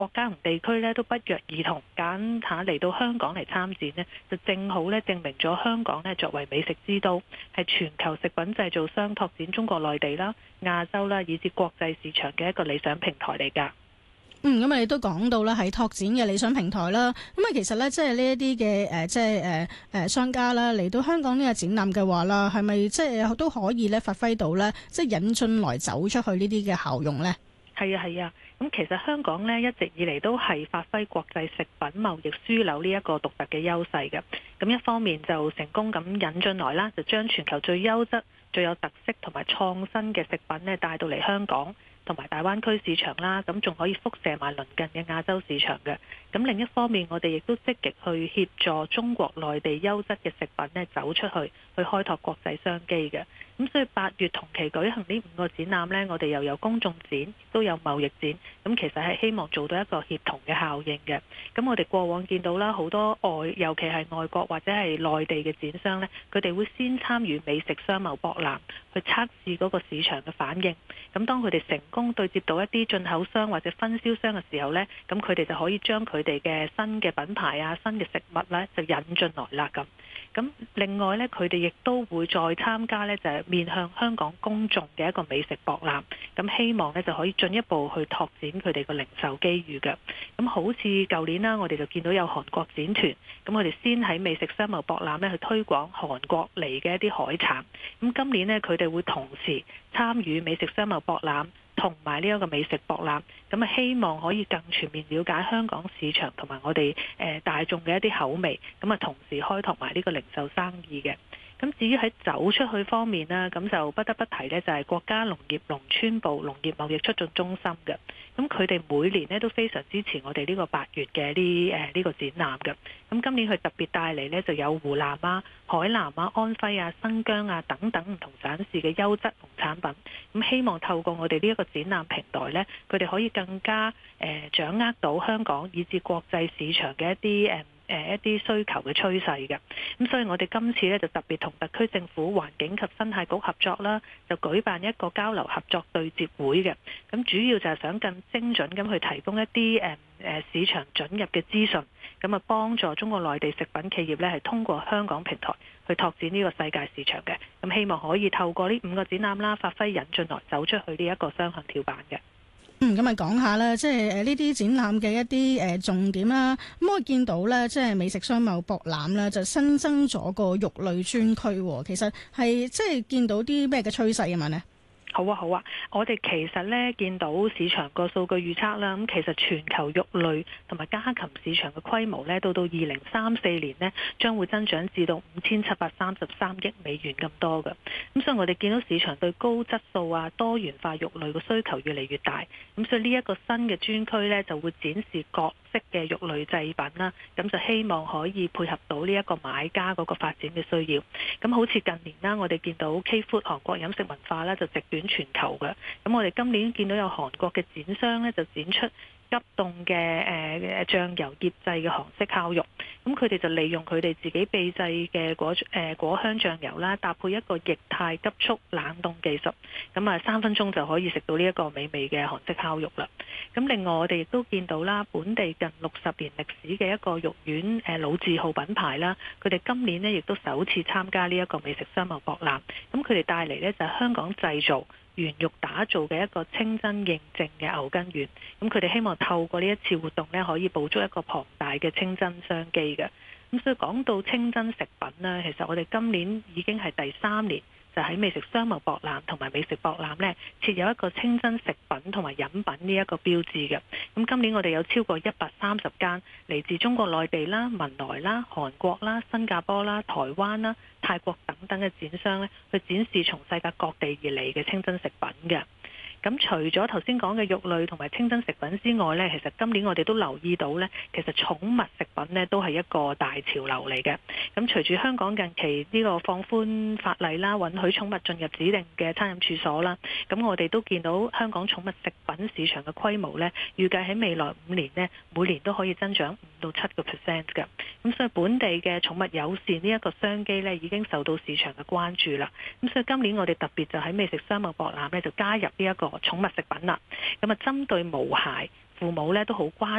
國家同地區咧都不約而同揀下嚟到香港嚟參展呢，就正好咧證明咗香港咧作為美食之都，係全球食品製造商拓展中國內地啦、亞洲啦，以至國際市場嘅一個理想平台嚟㗎。 咁你都講到啦，喺拓展嘅理想平台啦。咁其實咧，即係呢一啲嘅即係商家啦，嚟到香港呢個展覽嘅話啦，係咪即係都可以咧發揮到咧，即係引進來走出去呢啲嘅效用呢？ 係啊係啊，咁其實香港呢一直以嚟都係發揮國際食品貿易樞紐呢一個獨特嘅優勢嘅。咁一方面就成功咁引進來啦，就將全球最優質、最有特色同埋創新嘅食品呢帶到嚟香港同埋大灣區市場啦，咁仲可以輻射埋鄰近嘅亞洲市場嘅。咁另一方面，我哋亦都積極去協助中國內地優質嘅食品呢走出去，去開拓國際商機嘅。咁所以8月同期舉行呢5個展覽呢，我哋又有公眾展，都有貿易展。咁其實係希望做到一個協同嘅效應嘅。咁我哋過往見到啦，好多尤其係外國或者係內地嘅展商呢，佢哋會先參與美食商貿博覽，去測試嗰個市場嘅反應。咁當佢哋成功對接到一啲進口商或者分銷商嘅時候呢，咁佢哋就可以將佢哋嘅新嘅品牌啊、新嘅食物呢，就引進來啦咁。咁另外呢，佢哋亦都會再參加呢，就係面向香港公眾嘅一個美食博覽。咁希望呢，就可以進一步去拓展佢哋個零售機遇嘅。咁好似舊年啦，我哋就見到有韓國展團，咁我哋先喺美食商貿博覽呢去推廣韓國嚟嘅一啲海產。咁今年呢，佢哋會同時參與美食商貿博覽同埋呢一個美食博覽，咁啊希望可以更全面了解香港市場同埋我哋大眾嘅一啲口味，咁啊同時開拓埋呢個零售生意嘅。咁至於喺走出去方面啦，咁就不得不提呢，就係國家農業農村部農業貿易促進中心嘅。咁佢哋每年呢都非常支持我哋呢個8月嘅呢個展覽嘅。咁今年佢特別帶嚟呢，就有湖南啊、海南啊、安徽啊、新疆啊等等唔同省市嘅優質農產品。咁希望透過我哋呢一個展覽平台呢，佢哋可以更加掌握到香港以至國際市場嘅一啲需求嘅趨勢嘅。咁所以我哋今次呢，就特別同特區政府環境及生態局合作啦，就舉辦一個交流合作對接會嘅。咁主要就係想更精準咁去提供一啲市場准入嘅資訊，咁啊幫助中國內地食品企業呢，係通過香港平台去拓展呢個世界市場嘅。咁希望可以透過呢5個展覽啦，發揮引進來走出去呢一個雙向跳板嘅。 咁啊講下啦，即係呢啲展覽嘅一啲重點啦。咁我見到咧，即係美食商貿博覽咧，就新增咗個肉類專區。其實係即係見到啲咩嘅趨勢啊嘛呢？ 好啊，好啊！我哋其實呢見到市場個數據預測啦，咁其實全球肉類同埋家禽市場嘅規模呢，到2034年呢，將會增長至到5733億美元咁多嘅。咁所以我哋見到市場對高質素啊、多元化肉類嘅需求越嚟越大。咁所以呢一個新嘅專區呢，就會展示各式嘅肉類製品啦。咁就希望可以配合到呢一個買家嗰個發展嘅需要。咁好似近年啦，我哋見到 K-Food 韓國飲食文化呢，就席捲全球嘅。咁我哋今年見到有韓國嘅展商呢，就展出急凍嘅醬油醃製嘅韓式烤肉。咁佢哋就利用佢哋自己秘製嘅果香醬油啦，搭配一個液態急速冷凍技術，咁啊3分鐘就可以食到呢一個美味嘅韓式烤肉啦。咁另外我哋亦都見到啦，本地近60年歷史嘅一個肉丸老字號品牌啦，佢哋今年呢亦都首次參加呢一個美食商貿博覽。咁佢哋帶嚟呢就係香港製造原肉打造嘅一個清真認證嘅牛筋丸。咁佢哋希望透過呢一次活動呢，可以捕捉一個龐大嘅清真商機嘅。咁所以講到清真食品呢，其實我哋今年已經係第3年，就喺美食商貿博覽同埋美食博覽呢，設有一個清真食品同埋飲品呢一個標誌嘅。咁今年我哋有超過130間嚟自中國內地啦、文萊啦、韓國啦、新加坡啦、台灣啦、泰國等等嘅展商呢，去展示從世界各地而嚟嘅清真食品嘅。咁除咗頭先講嘅肉類同埋清真食品之外呢，其實今年我哋都留意到呢，其實寵物食品呢都係一個大潮流嚟嘅。咁隨住香港近期呢個放寬法例啦，允許寵物進入指定嘅餐飲處所啦，咁我哋都見到香港寵物食品市場嘅規模呢，預計喺未來5年呢，每年都可以增長5到7%嘅。咁所以本地嘅寵物友善呢一個商機呢，已經受到市場嘅關注啦。咁所以今年我哋特別就喺美食商貿博覽呢，就加入呢一個寵物食品啦。咁啊，針對毛孩、 父母咧都好關